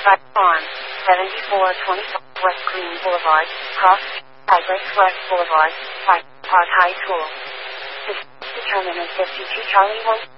Farm, 7425 West Green Boulevard, Cross, address West Boulevard, Park High School. Determinant 52 Charlie 1.